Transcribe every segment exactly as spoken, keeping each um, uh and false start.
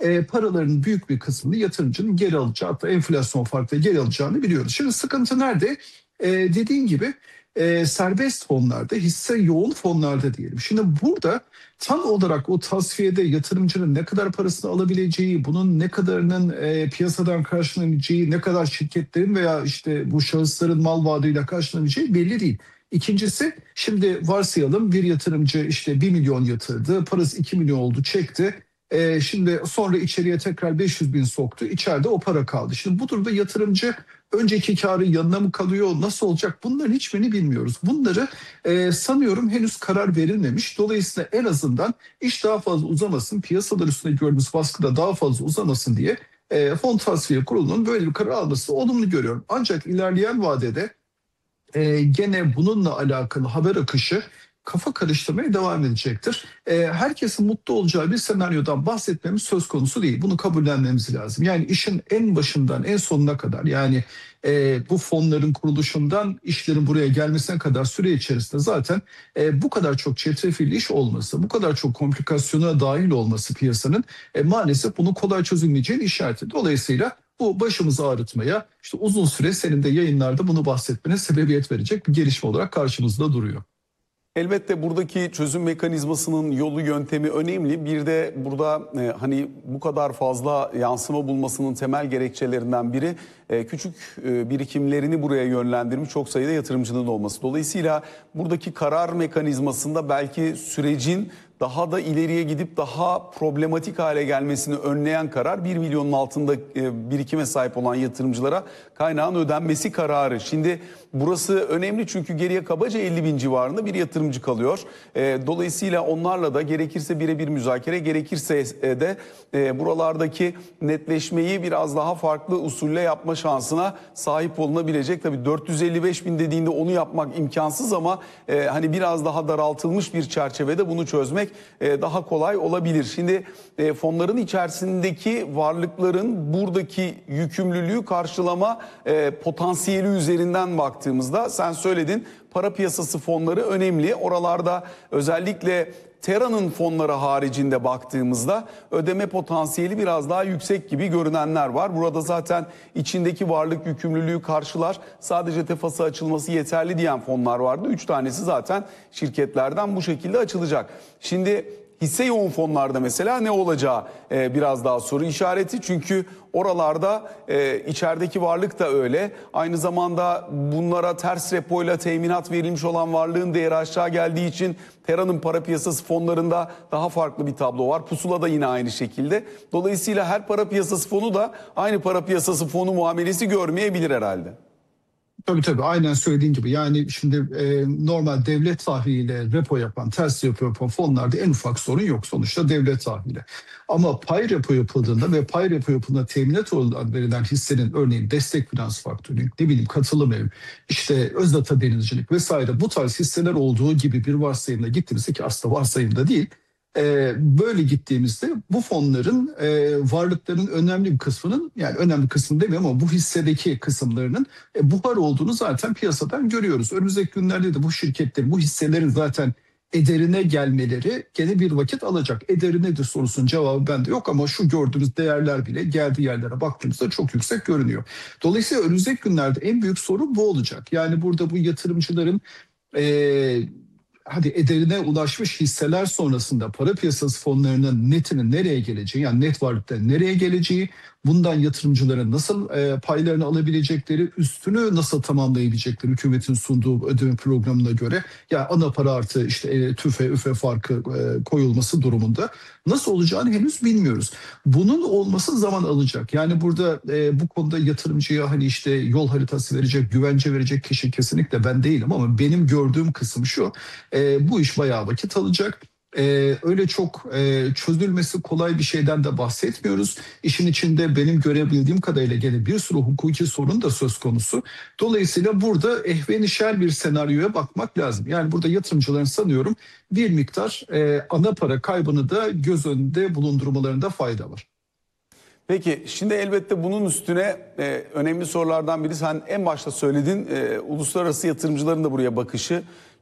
e, paraların büyük bir kısmını yatırımcının geri alacağı, hatta enflasyon farkıyla geri alacağını biliyoruz. Şimdi sıkıntı nerede? E, dediğin gibi e, serbest fonlarda, hisse yoğun fonlarda diyelim. Şimdi burada tam olarak o tasfiyede yatırımcının ne kadar parasını alabileceği, bunun ne kadarının e, piyasadan karşılanabileceği, ne kadar şirketlerin veya işte bu şahısların mal vaadıyla karşılanabileceği belli değil. İkincisi, şimdi varsayalım bir yatırımcı işte bir milyon yatırdı, parası iki milyon oldu, çekti. E, şimdi sonra içeriye tekrar beş yüz bin soktu, içeride o para kaldı. Şimdi bu durumda yatırımcı önceki karı yanına mı kalıyor, nasıl olacak, bunların hiçbirini bilmiyoruz. Bunları e, sanıyorum henüz karar verilmemiş. Dolayısıyla en azından iş daha fazla uzamasın, piyasalar üstüne gördüğümüz baskı da daha fazla uzamasın diye e, Fon Tasfiye Kurulu'nun böyle bir karar alması olumlu görüyorum. Ancak ilerleyen vadede e, gene bununla alakalı haber akışı kafa karıştırmaya devam edecektir. E, herkesin mutlu olacağı bir senaryodan bahsetmemiz söz konusu değil. Bunu kabullenmemiz lazım. Yani işin en başından en sonuna kadar, yani e, bu fonların kuruluşundan işlerin buraya gelmesine kadar süre içerisinde zaten e, bu kadar çok çetrefilli iş olması, bu kadar çok komplikasyona dahil olması piyasanın e, maalesef bunu kolay çözülmeyeceğini işareti. Dolayısıyla bu başımızı ağrıtmaya, işte uzun süre senin de yayınlarda bunu bahsetmene sebebiyet verecek bir gelişme olarak karşımızda duruyor. Elbette buradaki çözüm mekanizmasının yolu, yöntemi önemli. Bir de burada e, hani bu kadar fazla yansıma bulmasının temel gerekçelerinden biri e, küçük e, birikimlerini buraya yönlendirmiş çok sayıda yatırımcının olması. Dolayısıyla buradaki karar mekanizmasında belki sürecin daha da ileriye gidip daha problematik hale gelmesini önleyen karar bir milyonun altında e, birikime sahip olan yatırımcılara kaynağın ödenmesi kararı. Şimdi burası önemli çünkü geriye kabaca elli bin civarında bir yatırımcı kalıyor. E, dolayısıyla onlarla da gerekirse birebir müzakere, gerekirse de e, buralardaki netleşmeyi biraz daha farklı usulle yapma şansına sahip olunabilecek. Tabii dört yüz elli beş bin dediğinde onu yapmak imkansız ama e, hani biraz daha daraltılmış bir çerçevede bunu çözmek daha kolay olabilir. Şimdi fonların içerisindeki varlıkların buradaki yükümlülüğü karşılama potansiyeli üzerinden baktığımızda sen söyledin, para piyasası fonları önemli. Oralarda özellikle Tera'nın fonları haricinde baktığımızda ödeme potansiyeli biraz daha yüksek gibi görünenler var. Burada zaten içindeki varlık yükümlülüğü karşılar, sadece tefası açılması yeterli diyen fonlar vardı. Üç tanesi zaten şirketlerden bu şekilde açılacak. Şimdi hisse yoğun fonlarda mesela ne olacağı e, biraz daha soru işareti. Çünkü oralarda e, içerideki varlık da öyle. Aynı zamanda bunlara ters repoyla teminat verilmiş olan varlığın değeri aşağı geldiği için Tera'nın para piyasası fonlarında daha farklı bir tablo var. Pusula da yine aynı şekilde. Dolayısıyla her para piyasası fonu da aynı para piyasası fonu muamelesi görmeyebilir herhalde. Tabii tabii, aynen söylediğin gibi. Yani şimdi e, normal devlet tahviliyle repo yapan, ters repo yapan fonlarda en ufak sorun yok. Sonuçta devlet tahvili. Ama pay repo yapıldığında ve pay repo yapıldığında teminat olarak verilen hissenin, örneğin destek finans faktörü, ne bileyim katılım ev, işte özdata denizcilik vesaire, bu tarz hisseler olduğu gibi bir varsayımla gittiğimizde, ki aslında varsayımda değil, Ee, böyle gittiğimizde bu fonların e, varlıklarının önemli bir kısmının, yani önemli kısmı demiyorum ama bu hissedeki kısımlarının e, buhar olduğunu zaten piyasadan görüyoruz. Önümüzdeki günlerde de bu şirketlerin, bu hisselerin zaten ederine gelmeleri gene bir vakit alacak. Ederi nedir sorusunun cevabı bende yok ama şu gördüğümüz değerler bile geldiği yerlere baktığımızda çok yüksek görünüyor. Dolayısıyla önümüzdeki günlerde en büyük sorun bu olacak. Yani burada bu yatırımcıların e, hadi ederine ulaşmış hisseler sonrasında para piyasası fonlarının netinin nereye geleceği, yani net varlıkların nereye geleceği, bundan yatırımcıların nasıl e, paylarını alabilecekleri, üstünü nasıl tamamlayabilecekleri hükümetin sunduğu ödeme programına göre, yani ana para artı işte e, tüfe üfe farkı e, koyulması durumunda nasıl olacağını henüz bilmiyoruz. Bunun olması zaman alacak. Yani burada e, bu konuda yatırımcıya hani işte yol haritası verecek, güvence verecek kişi kesinlikle ben değilim ama benim gördüğüm kısım şu: e, bu iş bayağı vakit alacak. Ee, öyle çok e, çözülmesi kolay bir şeyden de bahsetmiyoruz. İşin içinde benim görebildiğim kadarıyla gene bir sürü hukuki sorun da söz konusu. Dolayısıyla burada ehvenişel bir senaryoya bakmak lazım. Yani burada yatırımcıların sanıyorum bir miktar e, ana para kaybını da göz önünde bulundurmalarında fayda var. Peki şimdi elbette bunun üstüne e, önemli sorulardan biri, sen en başta söyledin, e, uluslararası yatırımcıların da buraya bakışı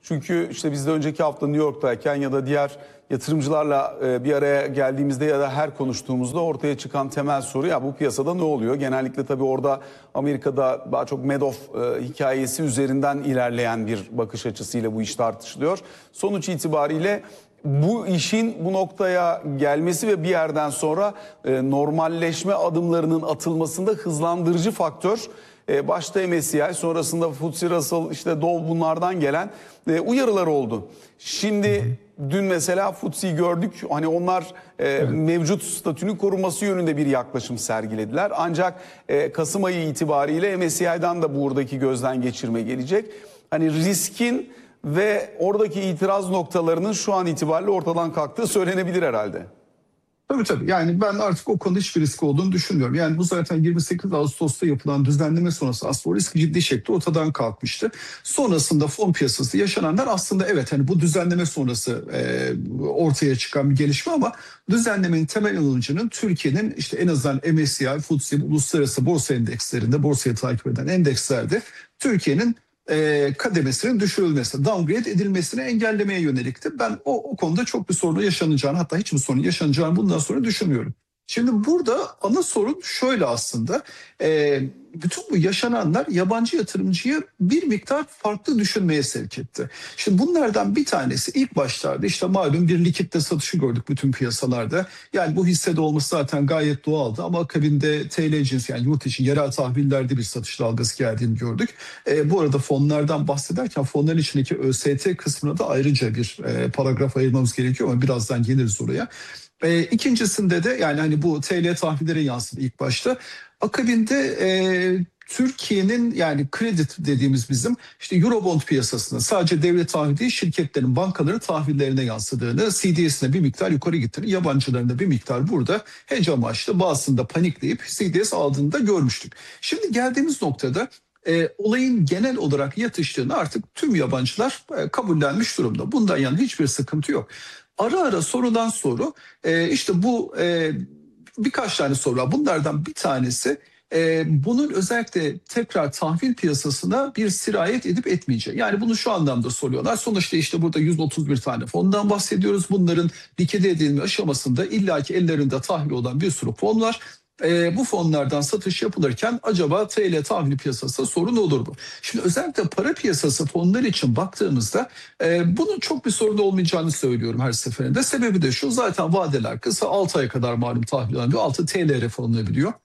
Çünkü işte biz de önceki hafta New York'tayken ya da diğer yatırımcılarla e, bir araya geldiğimizde ya da her konuştuğumuzda ortaya çıkan temel soru ya bu piyasada ne oluyor? Genellikle tabii orada Amerika'da daha çok Madoff e, hikayesi üzerinden ilerleyen bir bakış açısıyla bu iş tartışılıyor. Sonuç itibariyle bu işin bu noktaya gelmesi ve bir yerden sonra e, normalleşme adımlarının atılmasında hızlandırıcı faktör e, başta M S C I, sonrasında F T S E Russell, işte Dow, bunlardan gelen e, uyarılar oldu. Şimdi dün mesela F T S E'yi gördük. Hani onlar e, evet. mevcut statünün korunması yönünde bir yaklaşım sergilediler. Ancak e, Kasım ayı itibariyle M S C I'dan da buradaki gözden geçirme gelecek. Hani riskin ve oradaki itiraz noktalarının şu an itibariyle ortadan kalktığı söylenebilir herhalde. Tabii tabii. Yani ben artık o konuda hiçbir risk olduğunu düşünmüyorum. Yani bu zaten yirmi sekiz Ağustos'ta yapılan düzenleme sonrası aslında o risk ciddi şekilde ortadan kalkmıştı. Sonrasında fon piyasası yaşananlar aslında evet hani bu düzenleme sonrası e, ortaya çıkan bir gelişme ama düzenlemenin temel alıcının Türkiye'nin işte en azından M S C I, F T S E, uluslararası borsa endekslerinde, borsayı takip eden endekslerde Türkiye'nin E, kademesinin düşürülmesi, downgrade edilmesini engellemeye yönelikti. Ben o, o konuda çok bir sorun yaşanacağını, hatta hiçbir sorun yaşanacağını bundan sonra düşünmüyorum. Şimdi burada ana sorun şöyle aslında, e, bütün bu yaşananlar yabancı yatırımcıyı bir miktar farklı düşünmeye sevk etti. Şimdi bunlardan bir tanesi ilk başlarda işte malum bir likitte satışı gördük bütün piyasalarda. Yani bu hissede olması zaten gayet doğaldı ama akabinde T L cinsi yani yurt içi yerel tahvillerde bir satış dalgası geldiğini gördük. E, bu arada fonlardan bahsederken fonların içindeki Ö S T kısmına da ayrıca bir e, paragraf ayırmamız gerekiyor ama birazdan geliriz oraya. E, ikincisinde de yani hani bu T L tahvillere yansıdı ilk başta. Akabinde e, Türkiye'nin yani kredi dediğimiz bizim işte Eurobond piyasasında sadece devlet tahvili değil şirketlerin, bankaların tahvillerine yansıdığını, C D S'ine bir miktar yukarı gittiğini, yabancıların da bir miktar burada hedge amaçlı bazısında panikleyip C D S aldığını da görmüştük. Şimdi geldiğimiz noktada E, olayın genel olarak yatıştığını artık tüm yabancılar e, kabullenmiş durumda. Bundan yani hiçbir sıkıntı yok. Ara ara sorulan soru e, işte bu e, birkaç tane soru var. Bunlardan bir tanesi e, bunun özellikle tekrar tahvil piyasasına bir sirayet edip etmeyeceği. Yani bunu şu anlamda soruyorlar. Sonuçta işte burada yüz otuz bir tane fondan bahsediyoruz. Bunların likide edilme aşamasında illaki ellerinde tahvil olan bir sürü fon var. E, bu fonlardan satış yapılırken acaba T L tahvil piyasasında sorun olur mu? Şimdi özellikle para piyasası fonlar için baktığımızda e, bunun çok bir sorun olmayacağını söylüyorum her seferinde. Sebebi de şu, zaten vadeler kısa, altı aya kadar malum tahvil alınıyor, altı T L fonlanabiliyor.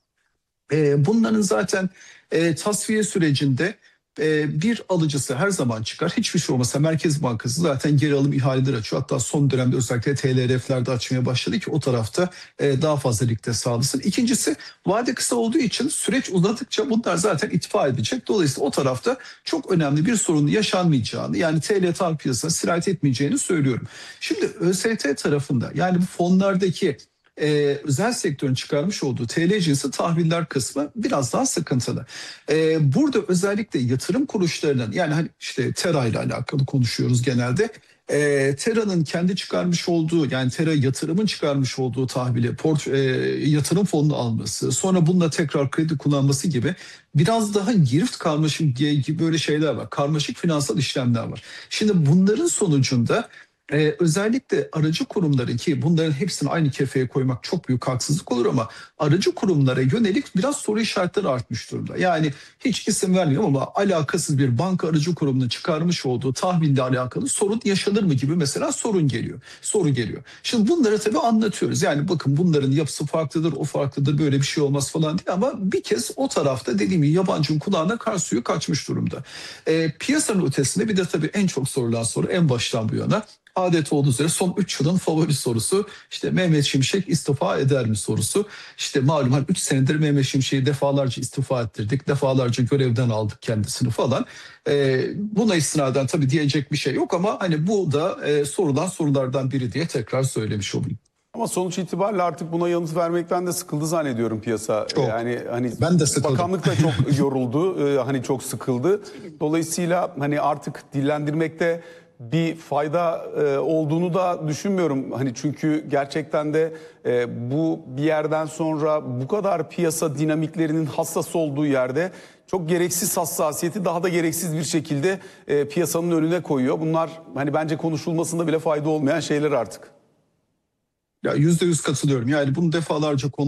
E, bunların zaten e, tasfiye sürecinde e, bir alıcısı her zaman çıkar. Hiçbir şey olmasa Merkez Bankası zaten geri alım ihaleleri açıyor. Hatta son dönemde özellikle T L R F'lerde açmaya başladı ki o tarafta e, daha fazla likte sağlasın. İkincisi, vade kısa olduğu için süreç uzadıkça bunlar zaten itfa edecek. Dolayısıyla o tarafta çok önemli bir sorun yaşanmayacağını, yani T L tahvil piyasasına sirayet etmeyeceğini söylüyorum. Şimdi Ö S T tarafında yani bu fonlardaki Ee, özel sektörün çıkarmış olduğu T L cinsi tahviller kısmı biraz daha sıkıntılı. Ee, burada özellikle yatırım kuruluşlarının yani hani işte Tera ile alakalı konuşuyoruz genelde. Ee, Tera'nın kendi çıkarmış olduğu yani Tera yatırımın çıkarmış olduğu tahvili port, e, yatırım fonunu alması, sonra bununla tekrar kredi kullanması gibi biraz daha girift karmaşık gibi böyle şeyler var. Karmaşık finansal işlemler var. Şimdi bunların sonucunda Ee, özellikle aracı kurumları, ki bunların hepsini aynı kefeye koymak çok büyük haksızlık olur ama aracı kurumlara yönelik biraz soru işaretleri artmış durumda. Yani hiç isim vermiyorum ama alakasız bir banka aracı kurumunun çıkarmış olduğu tahville alakalı sorun yaşanır mı gibi mesela sorun geliyor. Soru geliyor. Şimdi bunları tabii anlatıyoruz. Yani bakın bunların yapısı farklıdır, o farklıdır, böyle bir şey olmaz falan diye ama bir kez o tarafta dediğim gibi yabancının kulağına kar suyu kaçmış durumda. Ee, piyasanın ötesinde bir de tabii en çok sorulan soru en baştan bu yana adet olduğu üzere son üç yılın favori sorusu işte Mehmet Şimşek istifa eder mi sorusu. İşte malum hani üç senedir Mehmet Şimşek'i defalarca istifa ettirdik, defalarca görevden aldık kendisini falan. Ee, buna istinaden tabii diyecek bir şey yok ama hani bu da e, sorulan sorulardan biri diye tekrar söylemiş olayım. Ama sonuç itibariyle artık buna yanıt vermekten de sıkıldı zannediyorum piyasa. Çok. Yani hani Ben de sıkıldım. bakanlık da çok yoruldu, hani çok sıkıldı. Dolayısıyla hani artık dillendirmekte bir fayda e, olduğunu da düşünmüyorum. Hani çünkü gerçekten de e, bu bir yerden sonra bu kadar piyasa dinamiklerinin hassas olduğu yerde çok gereksiz hassasiyeti daha da gereksiz bir şekilde e, piyasanın önüne koyuyor. Bunlar hani bence konuşulmasında bile fayda olmayan şeyler artık. Ya yüzde yüz katılıyorum. Yani bunu defalarca